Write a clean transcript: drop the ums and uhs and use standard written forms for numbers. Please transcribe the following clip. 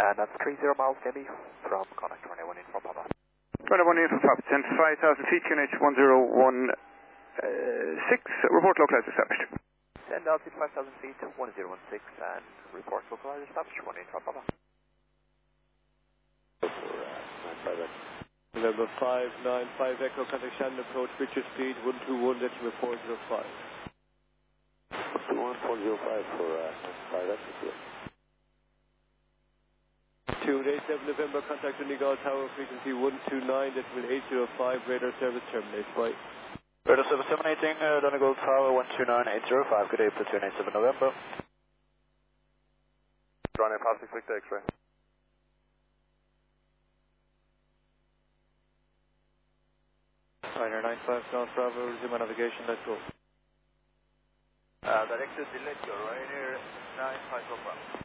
And that's 30 miles, Debbie, from contact 21 in from Papa. 21 in from Papa, 5,000 feet, QNH 1016, report localized established. Send altitude 5,000 feet, 1016, and report localized established, 1 in from Papa. November 595 Echo, contact Shannon, approach Richard speed 121, decimal 405. 121.405 for 5 Echo. 287 November, contact Donegal Tower, frequency 129, decimal 805, radar service terminate, bye. Radar service terminating, Donegal Tower 129.805, good day, platoon 87 November. Running past 6 X-ray. Ryanair 95 South Bravo, resume navigation, let's go. Director delete your Ryanair 95 Bravo.